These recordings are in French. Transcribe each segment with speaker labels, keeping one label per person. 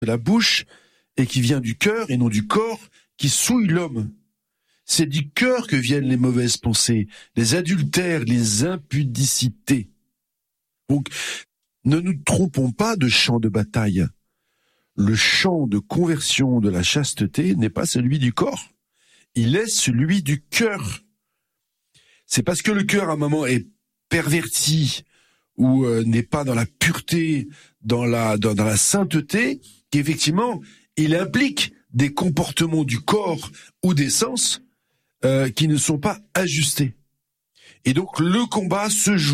Speaker 1: de la bouche et qui vient du cœur et non du corps qui souille l'homme. C'est du cœur que viennent les mauvaises pensées, les adultères, les impudicités. Donc, ne nous trompons pas de champ de bataille. Le champ de conversion de la chasteté n'est pas celui du corps, il est celui du cœur. C'est parce que le cœur, à un moment, est perverti ou n'est pas dans la pureté, dans la sainteté, qu'effectivement, il implique des comportements du corps ou des sens qui ne sont pas ajustés. Et donc, le combat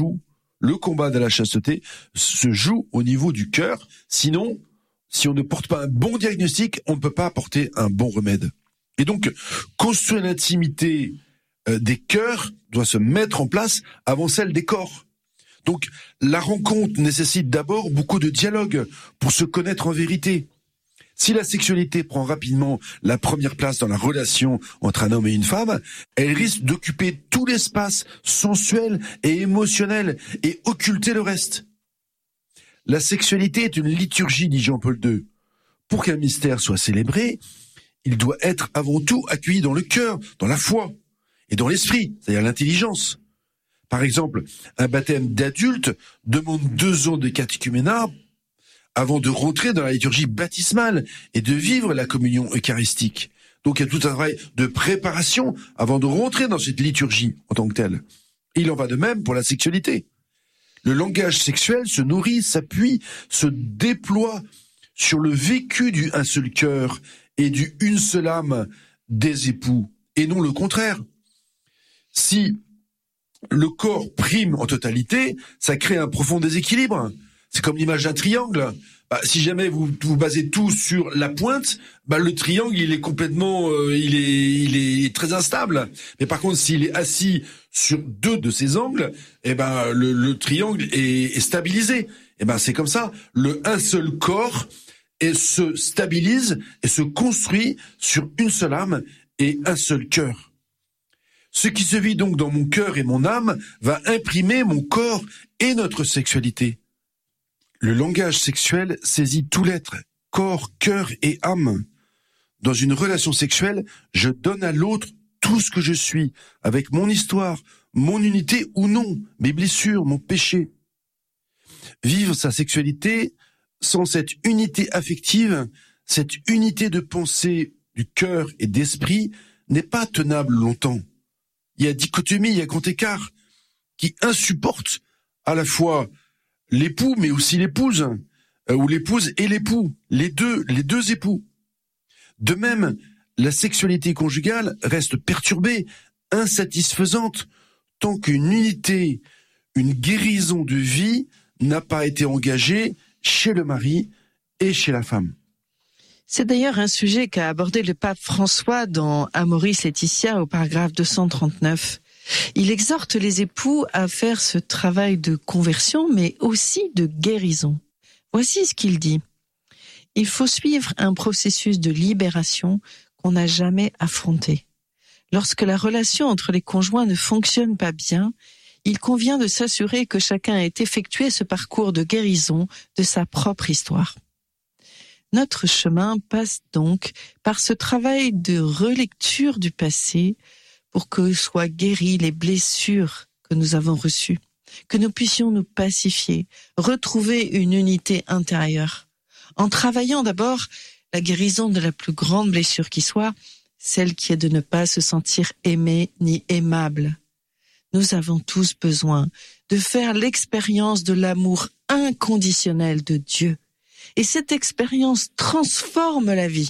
Speaker 1: de la chasteté se joue au niveau du cœur. Sinon, si on ne porte pas un bon diagnostic, on ne peut pas apporter un bon remède. Et donc, construire l'intimité des cœurs doit se mettre en place avant celle des corps. Donc, la rencontre nécessite d'abord beaucoup de dialogue pour se connaître en vérité. Si la sexualité prend rapidement la première place dans la relation entre un homme et une femme, elle risque d'occuper tout l'espace sensuel et émotionnel et occulter le reste. La sexualité est une liturgie, dit Jean-Paul II. Pour qu'un mystère soit célébré, il doit être avant tout accueilli dans le cœur, dans la foi et dans l'esprit, c'est-à-dire l'intelligence. Par exemple, un baptême d'adulte demande 2 ans de catéchuménat avant de rentrer dans la liturgie baptismale et de vivre la communion eucharistique. Donc il y a tout un travail de préparation avant de rentrer dans cette liturgie en tant que telle. Il en va de même pour la sexualité. Le langage sexuel se nourrit, s'appuie, se déploie sur le vécu du un seul cœur et du une seule âme des époux, et non le contraire. Si le corps prime en totalité, ça crée un profond déséquilibre. C'est comme l'image d'un triangle. Si jamais vous basez tout sur la pointe, le triangle il est complètement, il est très instable. Mais par contre, s'il est assis sur 2 de ses angles, le triangle est stabilisé. C'est comme ça. Un seul corps se stabilise et se construit sur une seule âme et un seul cœur. Ce qui se vit donc dans mon cœur et mon âme va imprimer mon corps et notre sexualité. Le langage sexuel saisit tout l'être, corps, cœur et âme. Dans une relation sexuelle, je donne à l'autre tout ce que je suis, avec mon histoire, mon unité ou non, mes blessures, mon péché. Vivre sa sexualité sans cette unité affective, cette unité de pensée du cœur et d'esprit n'est pas tenable longtemps. Il y a dichotomie, il y a grand écart qui insupporte à la fois l'époux, mais aussi l'épouse, ou l'épouse et l'époux, les deux époux. De même, la sexualité conjugale reste perturbée, insatisfaisante, tant qu'une unité, une guérison de vie n'a pas été engagée chez le mari et chez la femme.
Speaker 2: C'est d'ailleurs un sujet qu'a abordé le pape François dans Amoris Laetitia au paragraphe 239. Il exhorte les époux à faire ce travail de conversion, mais aussi de guérison. Voici ce qu'il dit. Il faut suivre un processus de libération qu'on n'a jamais affronté. Lorsque la relation entre les conjoints ne fonctionne pas bien, il convient de s'assurer que chacun ait effectué ce parcours de guérison de sa propre histoire. Notre chemin passe donc par ce travail de relecture du passé pour que soient guéries les blessures que nous avons reçues, que nous puissions nous pacifier, retrouver une unité intérieure, en travaillant d'abord la guérison de la plus grande blessure qui soit, celle qui est de ne pas se sentir aimé ni aimable. Nous avons tous besoin de faire l'expérience de l'amour inconditionnel de Dieu. Et cette expérience transforme la vie.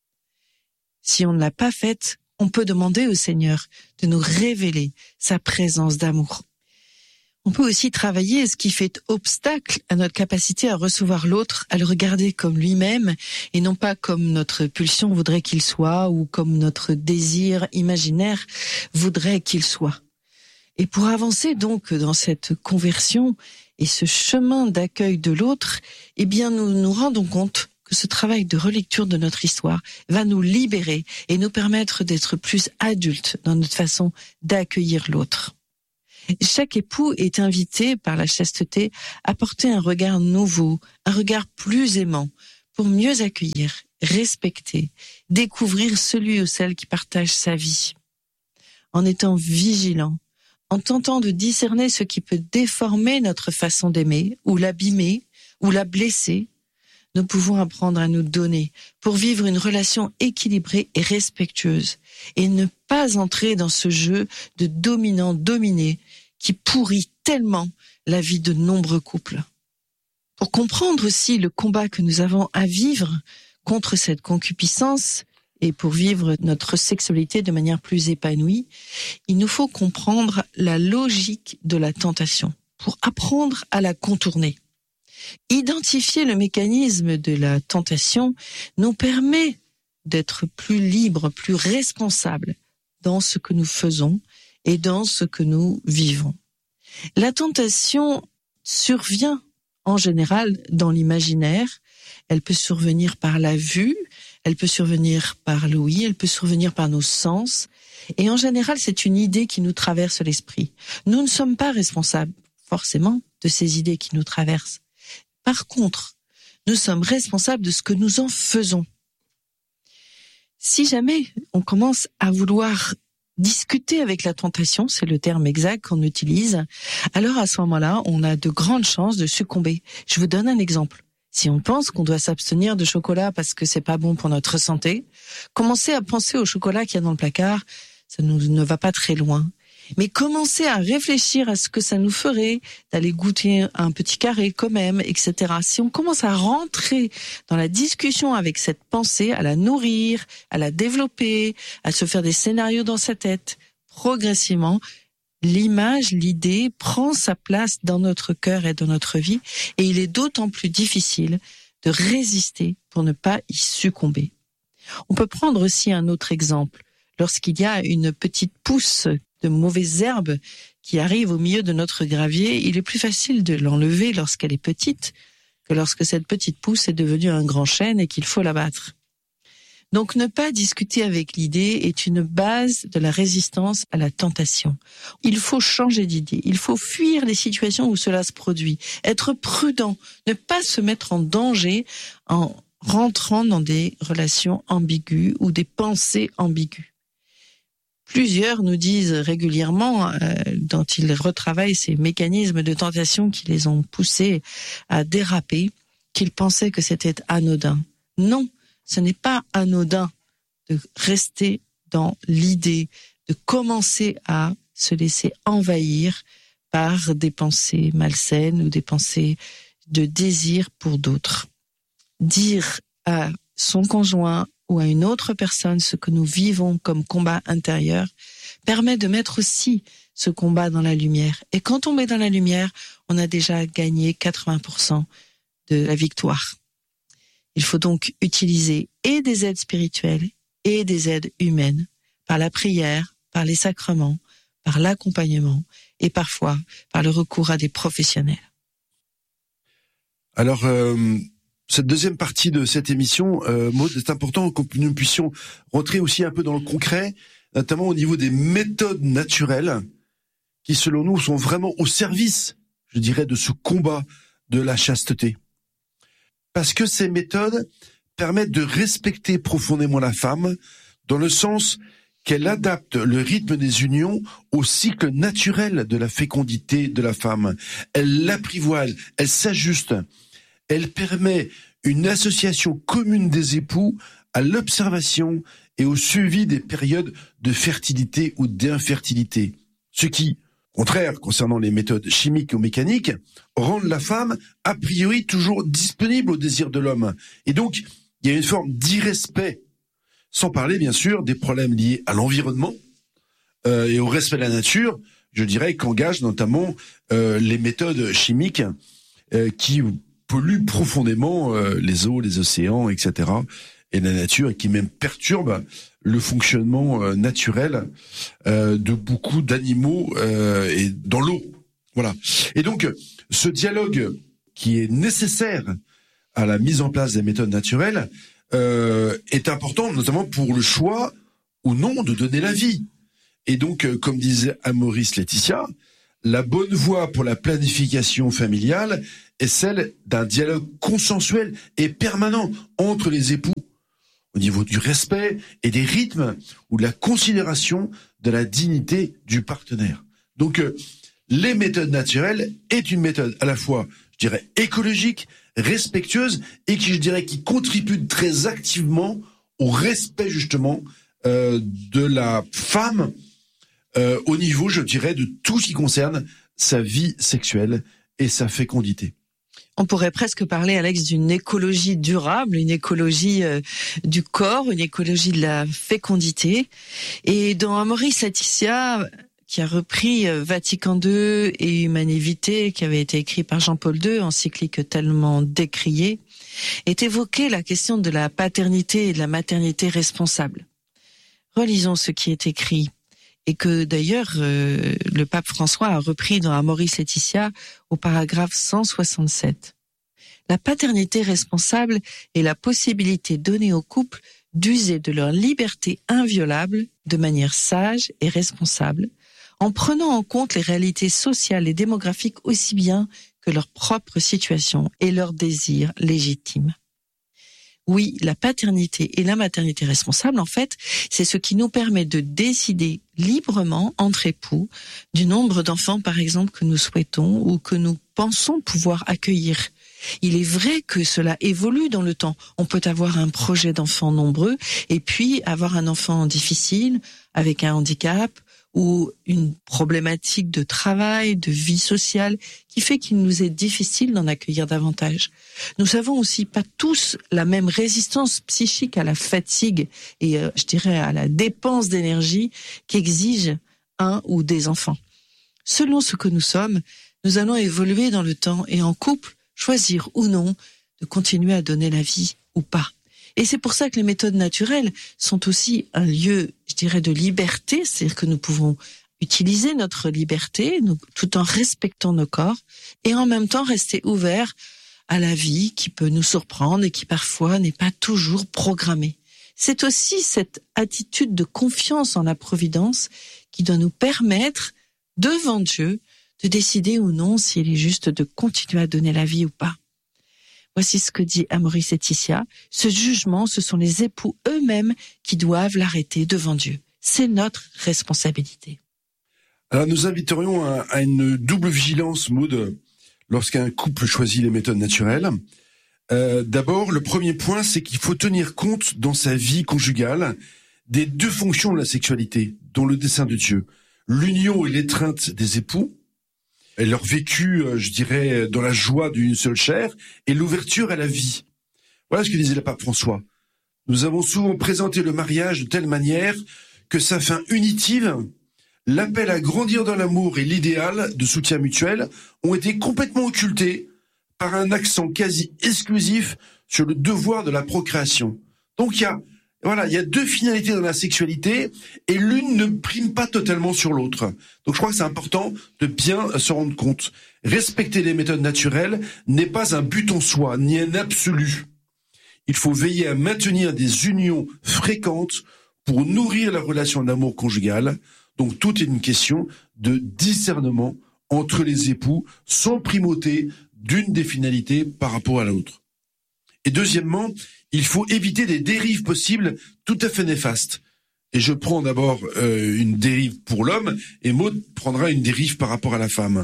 Speaker 2: Si on ne l'a pas faite, on peut demander au Seigneur de nous révéler sa présence d'amour. On peut aussi travailler ce qui fait obstacle à notre capacité à recevoir l'autre, à le regarder comme lui-même et non pas comme notre pulsion voudrait qu'il soit ou comme notre désir imaginaire voudrait qu'il soit. Et pour avancer donc dans cette conversion et ce chemin d'accueil de l'autre, nous nous rendons compte que ce travail de relecture de notre histoire va nous libérer et nous permettre d'être plus adultes dans notre façon d'accueillir l'autre. Chaque époux est invité par la chasteté à porter un regard nouveau, un regard plus aimant, pour mieux accueillir, respecter, découvrir celui ou celle qui partage sa vie. En étant vigilant, en tentant de discerner ce qui peut déformer notre façon d'aimer, ou l'abîmer, ou la blesser, nous pouvons apprendre à nous donner pour vivre une relation équilibrée et respectueuse et ne pas entrer dans ce jeu de dominant-dominé qui pourrit tellement la vie de nombreux couples. Pour comprendre aussi le combat que nous avons à vivre contre cette concupiscence et pour vivre notre sexualité de manière plus épanouie, il nous faut comprendre la logique de la tentation pour apprendre à la contourner. Identifier le mécanisme de la tentation nous permet d'être plus libres, plus responsables dans ce que nous faisons et dans ce que nous vivons. La tentation survient en général dans l'imaginaire. Elle peut survenir par la vue, elle peut survenir par l'ouïe, elle peut survenir par nos sens. Et en général, c'est une idée qui nous traverse l'esprit. Nous ne sommes pas responsables forcément de ces idées qui nous traversent. Par contre, nous sommes responsables de ce que nous en faisons. Si jamais on commence à vouloir discuter avec la tentation, c'est le terme exact qu'on utilise, alors à ce moment-là, on a de grandes chances de succomber. Je vous donne un exemple. Si on pense qu'on doit s'abstenir de chocolat parce que c'est pas bon pour notre santé, commencer à penser au chocolat qu'il y a dans le placard, ça ne va pas très loin. Mais commencer à réfléchir à ce que ça nous ferait d'aller goûter un petit carré quand même, etc. Si on commence à rentrer dans la discussion avec cette pensée, à la nourrir, à la développer, à se faire des scénarios dans sa tête, progressivement, l'image, l'idée prend sa place dans notre cœur et dans notre vie, et il est d'autant plus difficile de résister pour ne pas y succomber. On peut prendre aussi un autre exemple. Lorsqu'il y a une petite pousse de mauvaises herbes qui arrivent au milieu de notre gravier, il est plus facile de l'enlever lorsqu'elle est petite que lorsque cette petite pousse est devenue un grand chêne et qu'il faut l'abattre. Donc ne pas discuter avec l'idée est une base de la résistance à la tentation. Il faut changer d'idée, il faut fuir les situations où cela se produit, être prudent, ne pas se mettre en danger en rentrant dans des relations ambiguës ou des pensées ambiguës. Plusieurs nous disent régulièrement, quand ils retravaillent ces mécanismes de tentation qui les ont poussés à déraper, qu'ils pensaient que c'était anodin. Non, ce n'est pas anodin de rester dans l'idée, de commencer à se laisser envahir par des pensées malsaines ou des pensées de désir pour d'autres. Dire à son conjoint ou à une autre personne ce que nous vivons comme combat intérieur permet de mettre aussi ce combat dans la lumière. Et quand on met dans la lumière, on a déjà gagné 80% de la victoire. Il faut donc utiliser et des aides spirituelles et des aides humaines, par la prière, par les sacrements, par l'accompagnement et parfois par le recours à des professionnels.
Speaker 1: Alors, cette deuxième partie de cette émission, Maud, c'est important que nous puissions rentrer aussi un peu dans le concret, notamment au niveau des méthodes naturelles qui, selon nous, sont vraiment au service, je dirais, de ce combat de la chasteté. Parce que ces méthodes permettent de respecter profondément la femme, dans le sens qu'elle adapte le rythme des unions au cycle naturel de la fécondité de la femme. Elle l'apprivoise, elle s'ajuste. Elle permet une association commune des époux à l'observation et au suivi des périodes de fertilité ou d'infertilité. Ce qui, au contraire, concernant les méthodes chimiques ou mécaniques, rendent la femme a priori toujours disponible au désir de l'homme. Et donc, il y a une forme d'irrespect, sans parler bien sûr des problèmes liés à l'environnement et au respect de la nature, je dirais qu'engagent notamment les méthodes chimiques qui polluent profondément les eaux, les océans, etc. et la nature, et qui même perturbent le fonctionnement naturel de beaucoup d'animaux et dans l'eau. Voilà. Et donc, ce dialogue qui est nécessaire à la mise en place des méthodes naturelles est important, notamment pour le choix ou non de donner la vie. Et donc, comme disait Maurice Laetitia, la bonne voie pour la planification familiale est celle d'un dialogue consensuel et permanent entre les époux, au niveau du respect et des rythmes ou de la considération de la dignité du partenaire. Donc, les méthodes naturelles est une méthode à la fois, je dirais, écologique, respectueuse et qui contribue très activement au respect justement de la femme au niveau, je dirais, de tout ce qui concerne sa vie sexuelle et sa fécondité.
Speaker 2: On pourrait presque parler, Alex, d'une écologie durable, une écologie du corps, une écologie de la fécondité. Et dans Amoris Laetitia, qui a repris Vatican II et Humanae Vitae, qui avait été écrit par Jean-Paul II, encyclique tellement décriée, est évoquée la question de la paternité et de la maternité responsable. Relisons ce qui est écrit, et que d'ailleurs le pape François a repris dans Amoris Laetitia au paragraphe 167. La paternité responsable est la possibilité donnée aux couples d'user de leur liberté inviolable de manière sage et responsable, en prenant en compte les réalités sociales et démographiques aussi bien que leur propre situation et leurs désirs légitimes. Oui, la paternité et la maternité responsable, en fait, c'est ce qui nous permet de décider librement entre époux du nombre d'enfants, par exemple, que nous souhaitons ou que nous pensons pouvoir accueillir. Il est vrai que cela évolue dans le temps. On peut avoir un projet d'enfant nombreux et puis avoir un enfant difficile, avec un handicap, ou une problématique de travail, de vie sociale, qui fait qu'il nous est difficile d'en accueillir davantage. Nous avons aussi pas tous la même résistance psychique à la fatigue et, je dirais, à la dépense d'énergie qu'exige un ou des enfants. Selon ce que nous sommes, nous allons évoluer dans le temps et en couple, choisir ou non de continuer à donner la vie ou pas. Et c'est pour ça que les méthodes naturelles sont aussi un lieu, je dirais, de liberté, c'est-à-dire que nous pouvons utiliser notre liberté tout en respectant nos corps et en même temps rester ouverts à la vie qui peut nous surprendre et qui parfois n'est pas toujours programmée. C'est aussi cette attitude de confiance en la providence qui doit nous permettre, devant Dieu, de décider ou non s'il est juste de continuer à donner la vie ou pas. Voici ce que dit Amoris Laetitia. Ce jugement, ce sont les époux eux-mêmes qui doivent l'arrêter devant Dieu. C'est notre responsabilité.
Speaker 1: Alors nous inviterions à une double vigilance, Maud, lorsqu'un couple choisit les méthodes naturelles. D'abord, le premier point, c'est qu'il faut tenir compte dans sa vie conjugale des deux fonctions de la sexualité, dont le dessein de Dieu. L'union et l'étreinte des époux, et leur vécu, je dirais, dans la joie d'une seule chair, et l'ouverture à la vie. Voilà ce que disait le pape François. Nous avons souvent présenté le mariage de telle manière que sa fin unitive, l'appel à grandir dans l'amour et l'idéal de soutien mutuel ont été complètement occultés par un accent quasi exclusif sur le devoir de la procréation. Donc il y a deux finalités dans la sexualité et l'une ne prime pas totalement sur l'autre. Donc je crois que c'est important de bien se rendre compte. Respecter les méthodes naturelles n'est pas un but en soi, ni un absolu. Il faut veiller à maintenir des unions fréquentes pour nourrir la relation d'amour conjugale. Donc tout est une question de discernement entre les époux sans primauté d'une des finalités par rapport à l'autre. Et deuxièmement, il faut éviter des dérives possibles tout à fait néfastes. Et je prends d'abord une dérive pour l'homme, et Maud prendra une dérive par rapport à la femme.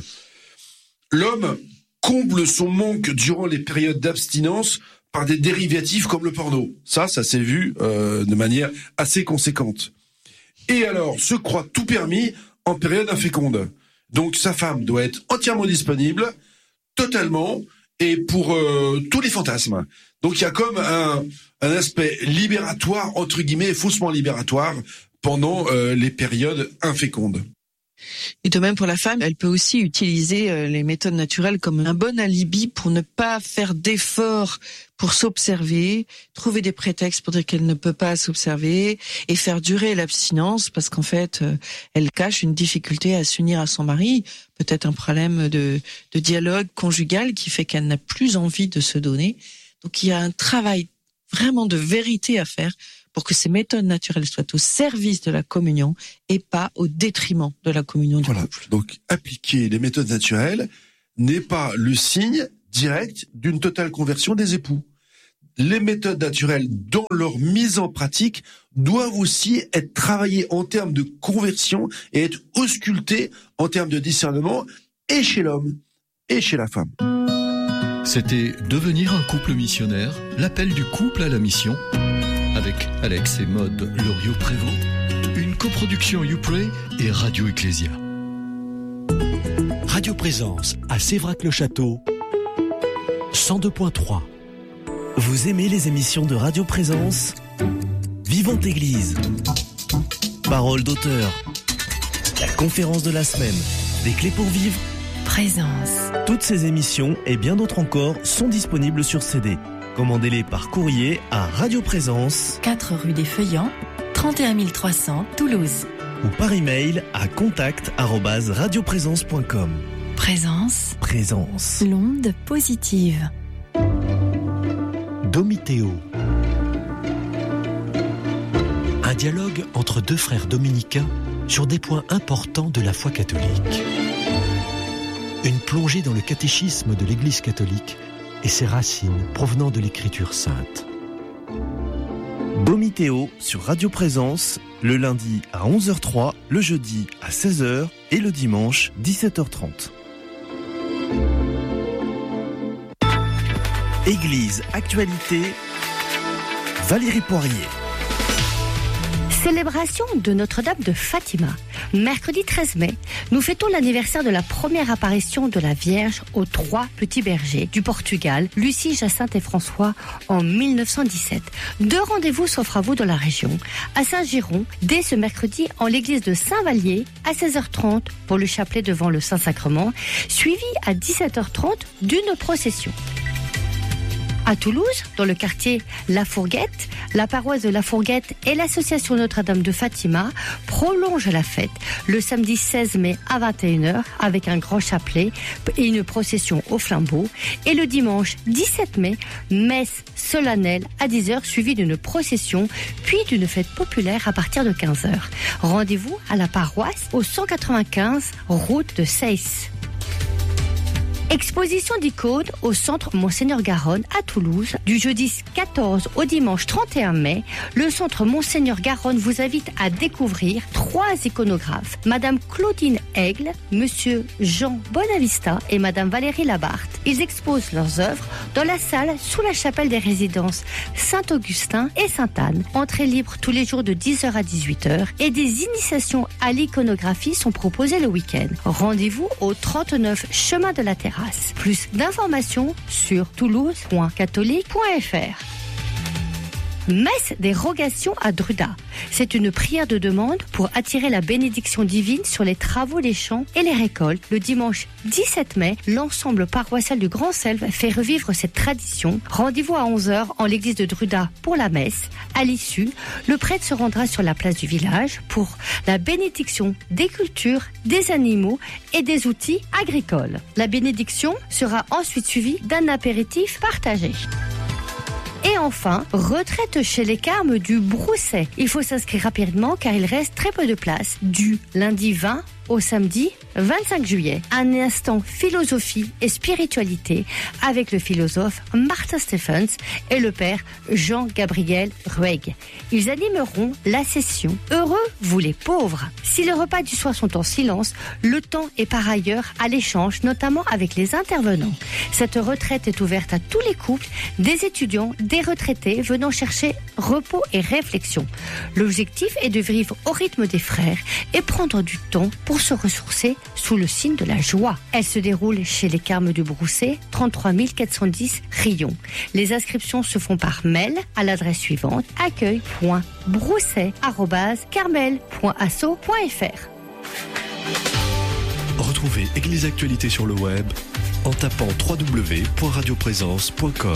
Speaker 1: L'homme comble son manque durant les périodes d'abstinence par des dérivatifs comme le porno. Ça s'est vu de manière assez conséquente. Et alors, se croit tout permis en période inféconde. Donc sa femme doit être entièrement disponible, totalement, et pour tous les fantasmes. Donc il y a comme un aspect libératoire, entre guillemets, faussement libératoire, pendant les périodes infécondes.
Speaker 2: Et de même pour la femme, elle peut aussi utiliser les méthodes naturelles comme un bon alibi pour ne pas faire d'efforts pour s'observer, trouver des prétextes pour dire qu'elle ne peut pas s'observer et faire durer l'abstinence parce qu'en fait, elle cache une difficulté à s'unir à son mari, peut-être un problème de dialogue conjugal qui fait qu'elle n'a plus envie de se donner. Donc il y a un travail vraiment de vérité à faire pour que ces méthodes naturelles soient au service de la communion et pas au détriment de la communion du couple.
Speaker 1: Donc, appliquer les méthodes naturelles n'est pas le signe direct d'une totale conversion des époux. Les méthodes naturelles, dans leur mise en pratique, doivent aussi être travaillées en termes de conversion et être auscultées en termes de discernement, et chez l'homme et chez la femme.
Speaker 3: C'était Devenir un couple missionnaire, l'appel du couple à la mission, avec Alex et Maude Loriot-Prévost, une coproduction YouPray et Radio Ecclésia.
Speaker 4: Radio Présence à Sévrac-le-Château, 102.3. Vous aimez les émissions de Radio Présence ? Vivante Église, Parole d'auteur, la conférence de la semaine, des clés pour vivre,
Speaker 5: Présence.
Speaker 4: Toutes ces émissions et bien d'autres encore sont disponibles sur CD. Commandez-les par courrier à Radio Présence,
Speaker 5: 4 rue des Feuillants, 31 300 Toulouse.
Speaker 4: ou par email à contact@radioprésence.com.
Speaker 5: Présence.
Speaker 4: Présence.
Speaker 5: L'onde positive.
Speaker 4: Domitéo. Un dialogue entre deux frères dominicains sur des points importants de la foi catholique. Une plongée dans le catéchisme de l'Église catholique et ses racines provenant de l'Écriture sainte. Domitéo sur Radio Présence, le lundi à 11h03, le jeudi à 16h et le dimanche 17h30. Église Actualité, Valérie Poirier.
Speaker 6: Célébration de Notre-Dame de Fatima. Mercredi 13 mai, nous fêtons l'anniversaire de la première apparition de la Vierge aux 3 petits bergers du Portugal, Lucie, Jacinthe et François, en 1917. 2 rendez-vous s'offrent à vous dans la région. À Saint-Giron, dès ce mercredi, en l'église de Saint-Vallier, à 16h30 pour le chapelet devant le Saint-Sacrement, suivi à 17h30 d'une procession. À Toulouse, dans le quartier La Fourguette, la paroisse de La Fourguette et l'association Notre-Dame de Fatima prolongent la fête le samedi 16 mai à 21h avec un grand chapelet et une procession au flambeau, et le dimanche 17 mai, messe solennelle à 10h suivie d'une procession puis d'une fête populaire à partir de 15h. Rendez-vous à la paroisse au 195 route de Seyss. Exposition d'icônes au centre Monseigneur Garonne à Toulouse. Du jeudi 14 au dimanche 31 mai, le centre Monseigneur Garonne vous invite à découvrir 3 iconographes. Madame Claudine Aigle, Monsieur Jean Bonavista et Madame Valérie Labarthe. Ils exposent leurs œuvres dans la salle sous la chapelle des résidences Saint-Augustin et Sainte-Anne. Entrée libre tous les jours de 10h à 18h et des initiations à l'iconographie sont proposées le week-end. Rendez-vous au 39 chemin de la Terrasse. Plus d'informations sur toulouse.catholique.fr. Messe des rogations à Druda. C'est une prière de demande pour attirer la bénédiction divine sur les travaux des champs et les récoltes. Le dimanche 17 mai, l'ensemble paroissial du Grand Selve fait revivre cette tradition. Rendez-vous à 11h en l'église de Druda pour la messe. À l'issue, le prêtre se rendra sur la place du village pour la bénédiction des cultures, des animaux et des outils agricoles. La bénédiction sera ensuite suivie d'un apéritif partagé. Et enfin, retraite chez les Carmes du Brousset. Il faut s'inscrire rapidement car il reste très peu de place. Du lundi 20 au samedi 25 juillet. Un instant philosophie et spiritualité avec le philosophe Martin Stephens et le père Jean-Gabriel Rueg. Ils animeront la session Heureux vous les pauvres. Si les repas du soir sont en silence, le temps est par ailleurs à l'échange, notamment avec les intervenants. Cette retraite est ouverte à tous les couples, des étudiants, des retraités venant chercher repos et réflexion. L'objectif est de vivre au rythme des frères et prendre du temps pour se ressourcer sous le signe de la joie. Elle se déroule chez les Carmes du Brousset, 33 410 Rion. Les inscriptions se font par mail à l'adresse suivante accueil.brousset@carmel.asso.fr.
Speaker 3: Retrouvez Église Actualité sur le web en tapant www.radioprésence.com.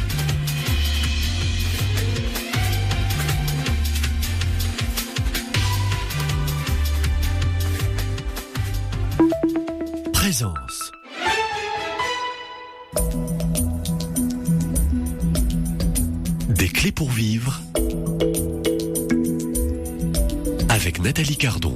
Speaker 4: Présence.
Speaker 3: Des clés
Speaker 4: clés pour vivre avec Nathalie Cardon.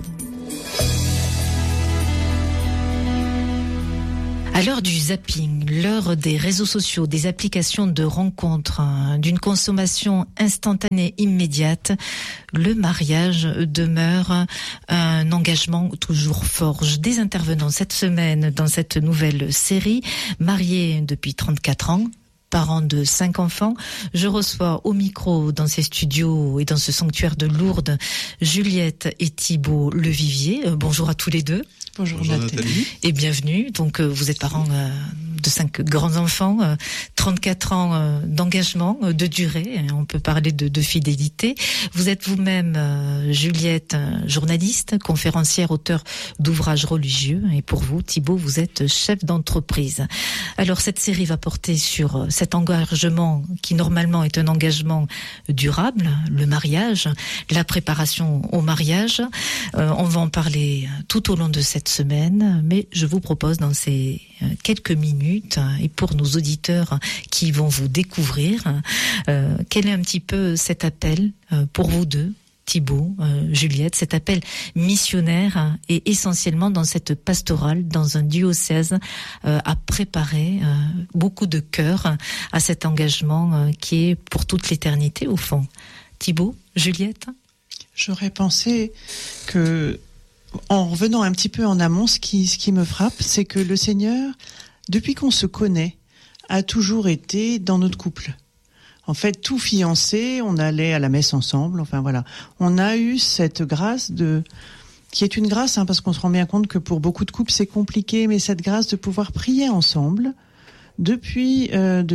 Speaker 7: À l'heure du zapping, l'heure des réseaux sociaux, des applications de rencontres, d'une consommation instantanée immédiate, le mariage demeure un engagement toujours fort. Des intervenants cette semaine dans cette nouvelle série, mariés depuis 34 ans, parents de 5 enfants. Je reçois au micro dans ces studios et dans ce sanctuaire de Lourdes, Juliette et Thibaut Levivier. Bonjour à tous les deux.
Speaker 2: Bonjour Nathalie.
Speaker 7: Et bienvenue. Donc vous êtes parents de 5 grands enfants, 34 ans d'engagement, de durée. On peut parler de fidélité. Vous êtes vous-même, Juliette, journaliste, conférencière, auteur d'ouvrages religieux. Et pour vous, Thibaut, vous êtes chef d'entreprise. Alors cette série va porter sur cet engagement qui normalement est un engagement durable, le mariage, la préparation au mariage. On va en parler tout au long de cette semaine, mais je vous propose dans ces quelques minutes, et pour nos auditeurs qui vont vous découvrir, quel est un petit peu cet appel pour vous deux, Thibaut, Juliette, cet appel missionnaire et essentiellement dans cette pastorale, dans un diocèse, à préparer beaucoup de cœur à cet engagement qui est pour toute l'éternité au fond. Thibaut, Juliette ?
Speaker 8: J'aurais pensé que, en revenant un petit peu en amont, ce qui me frappe, c'est que le Seigneur, depuis qu'on se connaît, a toujours été dans notre couple. En fait, tout fiancé, on allait à la messe ensemble, enfin voilà. On a eu cette grâce qui est une grâce, parce qu'on se rend bien compte que pour beaucoup de couples c'est compliqué, mais cette grâce de pouvoir prier ensemble depuis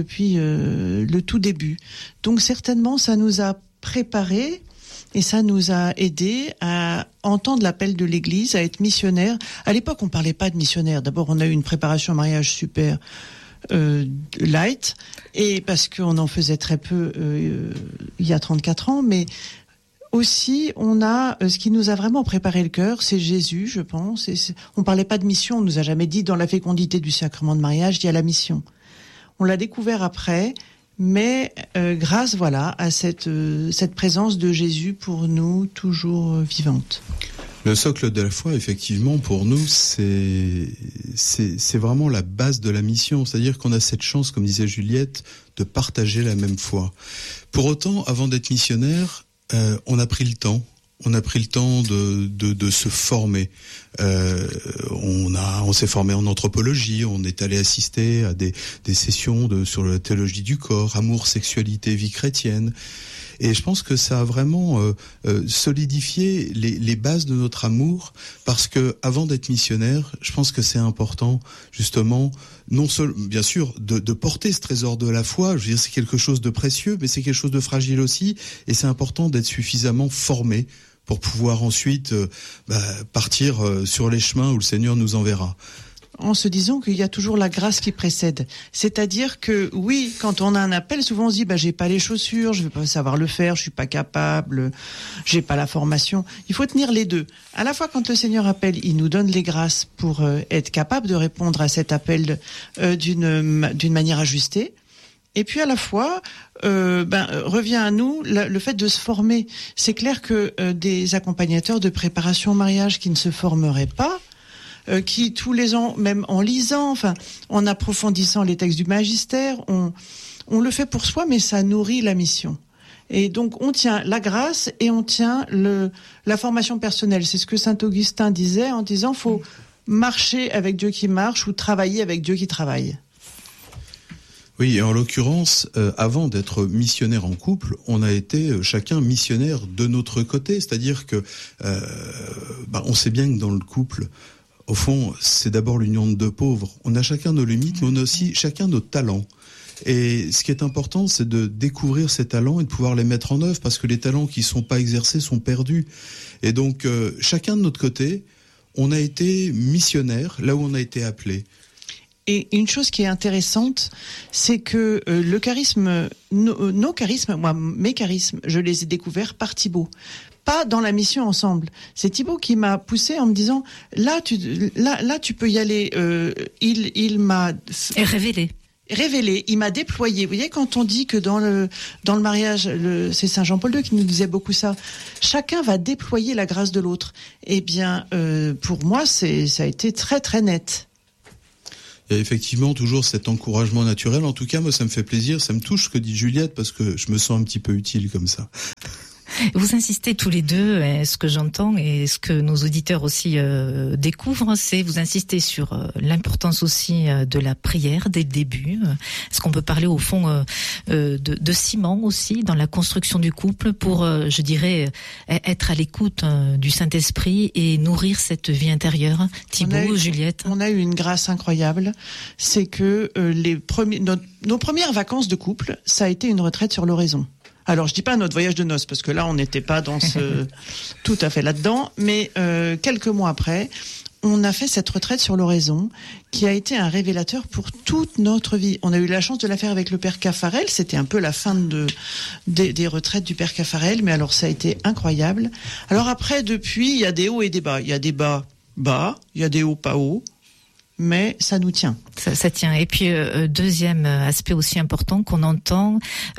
Speaker 8: le tout début. Donc certainement, ça nous a préparés. Et ça nous a aidés à entendre l'appel de l'Église, à être missionnaires. À l'époque, on parlait pas de missionnaires. D'abord, on a eu une préparation au mariage super light, et parce qu'on en faisait très peu il y a 34 ans, mais aussi, on a ce qui nous a vraiment préparé le cœur, c'est Jésus, je pense. On parlait pas de mission, on nous a jamais dit dans la fécondité du sacrement de mariage, il y a la mission. On l'a découvert après. Mais grâce, à cette présence de Jésus pour nous, toujours vivante.
Speaker 9: Le socle de la foi, effectivement, pour nous, c'est vraiment la base de la mission. C'est-à-dire qu'on a cette chance, comme disait Juliette, de partager la même foi. Pour autant, avant d'être missionnaire, on a pris le temps. On a pris le temps de se former. On s'est formé en anthropologie. On est allé assister à des sessions sur la théologie du corps, amour, sexualité, vie chrétienne. Et je pense que ça a vraiment solidifié les bases de notre amour, parce que avant d'être missionnaire, je pense que c'est important justement, non seulement bien sûr de porter ce trésor de la foi. Je veux dire, c'est quelque chose de précieux, mais c'est quelque chose de fragile aussi. Et c'est important d'être suffisamment formé pour pouvoir ensuite partir sur les chemins où le Seigneur nous enverra.
Speaker 8: En se disant qu'il y a toujours la grâce qui précède. C'est-à-dire que, oui, quand on a un appel, souvent on se dit, j'ai pas les chaussures, je vais pas savoir le faire, je suis pas capable, j'ai pas la formation. Il faut tenir les deux. À la fois, quand le Seigneur appelle, il nous donne les grâces pour être capable de répondre à cet appel d'une manière ajustée. Et puis à la fois, revient à nous le fait de se former. C'est clair que des accompagnateurs de préparation au mariage qui ne se formeraient pas, qui tous les ans, même en lisant, en approfondissant les textes du magistère, on le fait pour soi, mais ça nourrit la mission. Et donc on tient la grâce et on tient la formation personnelle. C'est ce que saint Augustin disait en disant, faut marcher avec Dieu qui marche ou travailler avec Dieu qui travaille.
Speaker 9: Oui, et en l'occurrence, avant d'être missionnaire en couple, on a été chacun missionnaire de notre côté. C'est-à-dire que on sait bien que dans le couple, au fond, c'est d'abord l'union de deux pauvres. On a chacun nos limites, mais on a aussi chacun nos talents. Et ce qui est important, c'est de découvrir ces talents et de pouvoir les mettre en œuvre, parce que les talents qui sont pas exercés sont perdus. Et donc, chacun de notre côté, on a été missionnaire là où on a été appelé.
Speaker 8: Et une chose qui est intéressante, c'est que le charisme, nos charismes, mes charismes, je les ai découverts par Thibaut. Pas dans la mission ensemble. C'est Thibaut qui m'a poussé en me disant, là tu peux y aller. Il m'a
Speaker 7: révélé.
Speaker 8: révélé, il m'a déployé. Vous voyez, quand on dit que dans le mariage, c'est Saint Jean-Paul II qui nous disait beaucoup ça, chacun va déployer la grâce de l'autre. Eh bien, pour moi, ça a été très très net.
Speaker 9: Il y a effectivement toujours cet encouragement naturel. En tout cas, moi, ça me fait plaisir, ça me touche ce que dit Juliette, parce que je me sens un petit peu utile comme ça.
Speaker 7: Vous insistez tous les deux, et ce que j'entends et ce que nos auditeurs aussi découvrent, c'est vous insistez sur l'importance aussi de la prière dès le début. Est-ce qu'on peut parler au fond de ciment aussi dans la construction du couple pour, je dirais, être à l'écoute du Saint-Esprit et nourrir cette vie intérieure? Thibaut, Juliette.
Speaker 8: On a eu une grâce incroyable, c'est que nos premières vacances de couple, ça a été une retraite sur l'oraison. Alors, je dis pas notre voyage de noces, parce que là, on n'était pas dans tout à fait là-dedans, mais quelques mois après, on a fait cette retraite sur l'oraison, qui a été un révélateur pour toute notre vie. On a eu la chance de la faire avec le Père Caffarel, c'était un peu la fin des retraites du Père Caffarel, mais alors ça a été incroyable. Alors après, depuis, il y a des hauts et des bas. Il y a des bas, il y a des hauts pas hauts. Mais ça nous tient.
Speaker 7: Ça tient. Et puis, deuxième aspect aussi important qu'on entend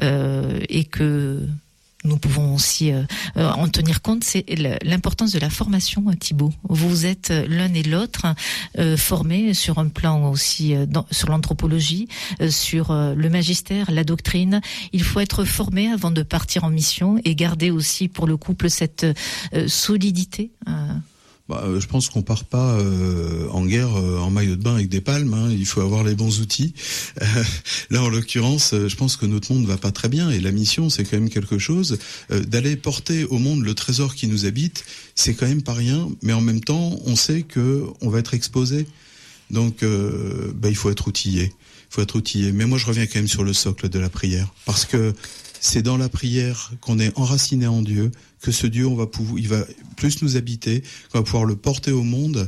Speaker 7: et que nous pouvons aussi en tenir compte, c'est l'importance de la formation, Thibaut. Vous êtes l'un et l'autre formés sur un plan aussi, sur l'anthropologie, sur le magistère, la doctrine. Il faut être formé avant de partir en mission et garder aussi pour le couple cette solidité.
Speaker 9: Je pense qu'on part pas en guerre en maillot de bain avec des palmes. Hein. Il faut avoir les bons outils. Là, en l'occurrence, je pense que notre monde va pas très bien et la mission, c'est quand même quelque chose. D'aller porter au monde le trésor qui nous habite, c'est quand même pas rien. Mais en même temps, on sait que on va être exposé. Donc, il faut être outillé. Mais moi, je reviens quand même sur le socle de la prière, parce que c'est dans la prière qu'on est enraciné en Dieu, que ce Dieu, il va plus nous habiter, qu'on va pouvoir le porter au monde.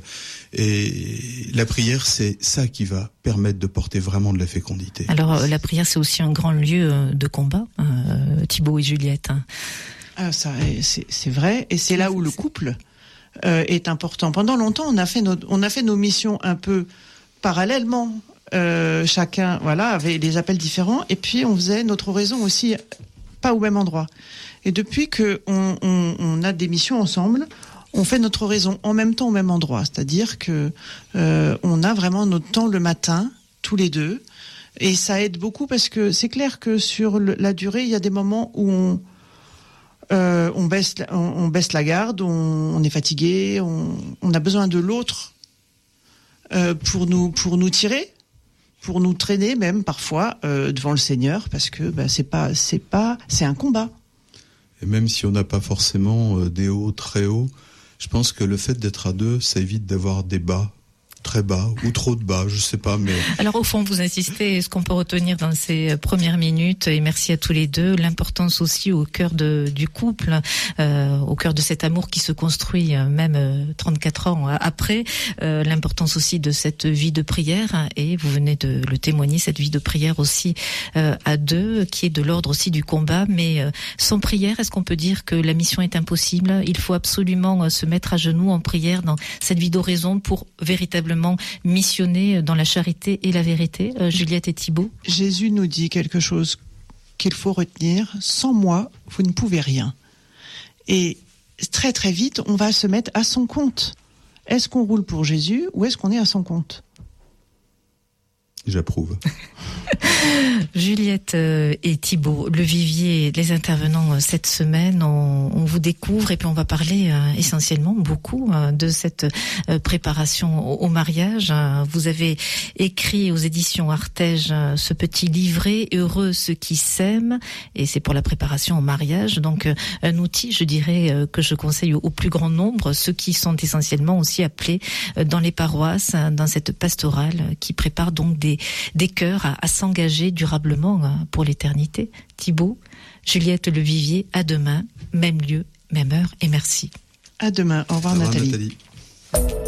Speaker 9: Et la prière, c'est ça qui va permettre de porter vraiment de la fécondité.
Speaker 7: Alors, la prière, c'est aussi un grand lieu de combat, Thibaut et Juliette.
Speaker 8: Ça, c'est vrai, et c'est là où le couple est important. Pendant longtemps, on a fait nos missions un peu parallèlement. Chacun, avait des appels différents, et puis on faisait notre oraison aussi pas au même endroit. Et depuis que on a des missions ensemble, on fait notre oraison en même temps au même endroit. C'est-à-dire que on a vraiment notre temps le matin, tous les deux, et ça aide beaucoup parce que c'est clair que sur la durée, il y a des moments où on baisse la garde, on est fatigué, on a besoin de l'autre pour nous tirer. Pour nous traîner même parfois devant le Seigneur, parce que c'est un combat.
Speaker 9: Et même si on n'a pas forcément des hauts très hauts, je pense que le fait d'être à deux, ça évite d'avoir des bas très bas ou trop de bas, je sais pas, mais... Alors
Speaker 7: au fond, vous insistez, ce qu'on peut retenir dans ces premières minutes, et merci à tous les deux, l'importance aussi au cœur du couple, au cœur de cet amour qui se construit même 34 ans après, l'importance aussi de cette vie de prière, et vous venez de le témoigner, cette vie de prière aussi à deux, qui est de l'ordre aussi du combat, mais sans prière, est-ce qu'on peut dire que la mission est impossible? Il faut absolument se mettre à genoux en prière dans cette vie d'oraison pour véritablement missionner dans la charité et la vérité. Juliette et Thibaut.
Speaker 8: Jésus nous dit quelque chose qu'il faut retenir. Sans moi, vous ne pouvez rien. Et très très vite, on va se mettre à son compte. Est-ce qu'on roule pour Jésus ou est-ce qu'on est à son compte?
Speaker 9: J'approuve.
Speaker 7: Juliette et Thibaut, le vivier, les intervenants cette semaine, on vous découvre et puis on va parler essentiellement beaucoup de cette préparation au mariage. Vous avez écrit aux éditions Artege ce petit livret Heureux ceux qui s'aiment, et c'est pour la préparation au mariage. Donc un outil, je dirais, que je conseille au plus grand nombre, ceux qui sont essentiellement aussi appelés dans les paroisses, dans cette pastorale qui prépare donc des cœurs à s'engager durablement pour l'éternité. Thibaut, Juliette Le Vivier, à demain, même lieu, même heure, et merci.
Speaker 8: À demain. Au revoir, Nathalie.